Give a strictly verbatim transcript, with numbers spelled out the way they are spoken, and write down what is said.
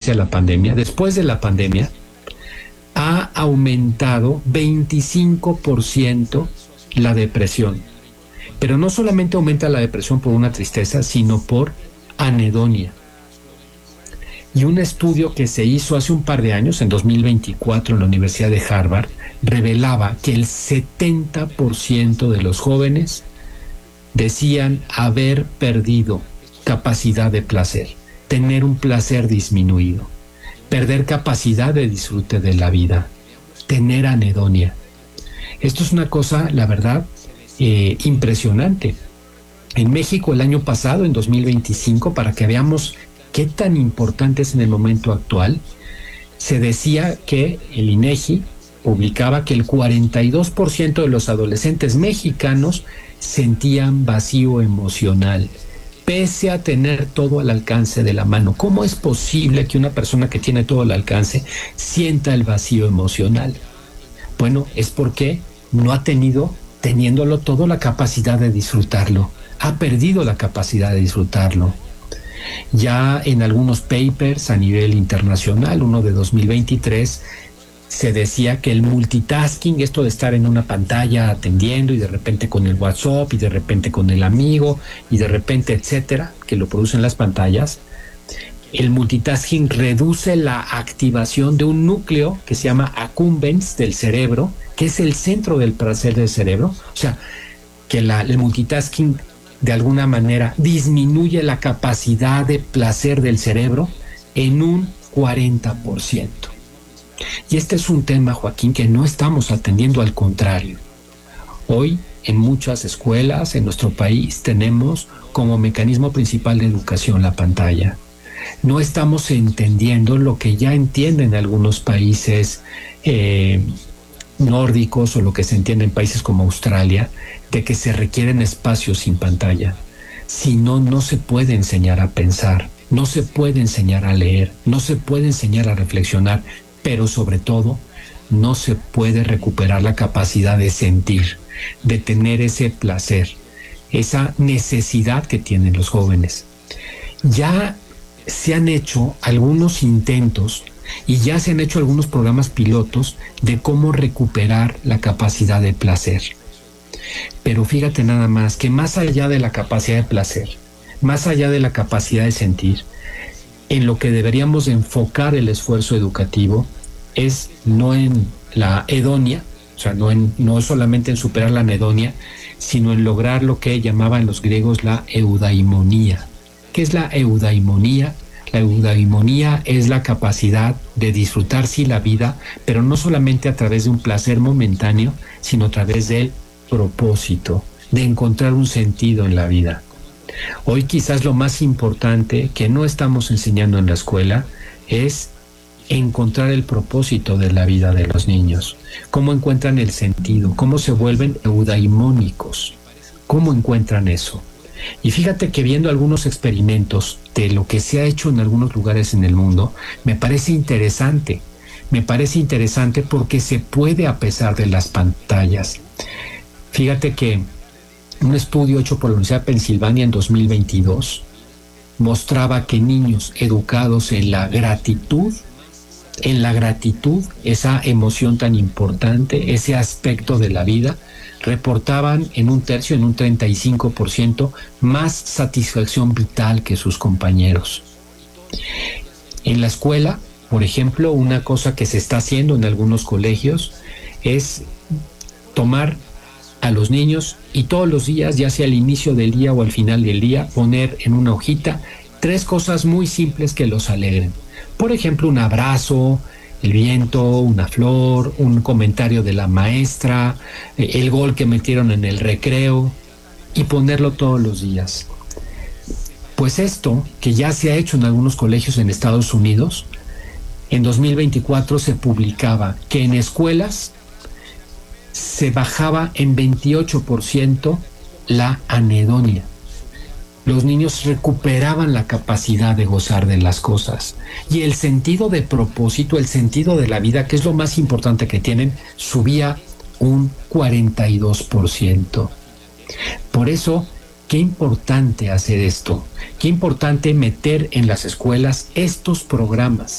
consecuencia de la pandemia, después de la pandemia, ha aumentado veinticinco por ciento la depresión. Pero no solamente aumenta la depresión por una tristeza, sino por anedonia. Y un estudio que se hizo hace un par de años, en dos mil veinticuatro, en la Universidad de Harvard, revelaba que el setenta por ciento de los jóvenes decían haber perdido capacidad de placer, tener un placer disminuido, perder capacidad de disfrute de la vida, tener anedonia. Esto es una cosa, la verdad, eh, impresionante. En México el año pasado, en dos mil veinticinco, para que veamos qué tan importante es en el momento actual, se decía que el INEGI publicaba que el cuarenta y dos por ciento de los adolescentes mexicanos sentían vacío emocional, pese a tener todo al alcance de la mano. ¿Cómo es posible que una persona que tiene todo al alcance sienta el vacío emocional? Bueno, es porque no ha tenido, teniéndolo todo, la capacidad de disfrutarlo. Ha perdido la capacidad de disfrutarlo. Ya en algunos papers a nivel internacional, uno de dos mil veintitrés, se decía que el multitasking, esto de estar en una pantalla atendiendo y de repente con el WhatsApp y de repente con el amigo y de repente etcétera, que lo producen las pantallas, el multitasking reduce la activación de un núcleo que se llama accumbens del cerebro, que es el centro del placer del cerebro. O sea, que la, el multitasking de alguna manera disminuye la capacidad de placer del cerebro en un cuarenta por ciento. Y este es un tema, Joaquín, que no estamos atendiendo, al contrario. Hoy, en muchas escuelas en nuestro país, tenemos como mecanismo principal de educación la pantalla. No estamos entendiendo lo que ya entienden algunos países eh, nórdicos, o lo que se entiende en países como Australia, de que se requieren espacios sin pantalla. Si no, no se puede enseñar a pensar, no se puede enseñar a leer, no se puede enseñar a reflexionar, pero sobre todo no se puede recuperar la capacidad de sentir, de tener ese placer, esa necesidad que tienen los jóvenes. Ya se han hecho algunos intentos y ya se han hecho algunos programas pilotos de cómo recuperar la capacidad de placer. Pero fíjate nada más que más allá de la capacidad de placer, más allá de la capacidad de sentir, en lo que deberíamos enfocar el esfuerzo educativo es no en la hedonia, o sea, no, en, no solamente en superar la anedonia, sino en lograr lo que llamaban los griegos la eudaimonía. ¿Qué es la eudaimonía? La eudaimonía es la capacidad de disfrutar sí la vida, pero no solamente a través de un placer momentáneo, sino a través del propósito, de encontrar un sentido en la vida. Hoy quizás lo más importante que no estamos enseñando en la escuela es encontrar el propósito de la vida de los niños. ¿Cómo encuentran el sentido? ¿Cómo se vuelven eudaimónicos? ¿Cómo encuentran eso? Y fíjate que viendo algunos experimentos de lo que se ha hecho en algunos lugares en el mundo, me parece interesante. Me parece interesante porque se puede a pesar de las pantallas. Fíjate que un estudio hecho por la Universidad de Pensilvania en dos mil veintidós mostraba que niños educados en la gratitud, en la gratitud, esa emoción tan importante, ese aspecto de la vida, reportaban en un tercio, en un treinta y cinco por ciento, más satisfacción vital que sus compañeros. En la escuela, por ejemplo, una cosa que se está haciendo en algunos colegios es tomar a los niños y todos los días, ya sea al inicio del día o al final del día, poner en una hojita tres cosas muy simples que los alegren. Por ejemplo, un abrazo, el viento, una flor, un comentario de la maestra, el gol que metieron en el recreo, y ponerlo todos los días. Pues esto, que ya se ha hecho en algunos colegios en Estados Unidos, en dos mil veinticuatro se publicaba que en escuelas se bajaba en veintiocho por ciento la anedonia. Los niños recuperaban la capacidad de gozar de las cosas. Y el sentido de propósito, el sentido de la vida, que es lo más importante que tienen, subía un cuarenta y dos por ciento. Por eso, qué importante hacer esto. Qué importante meter en las escuelas estos programas.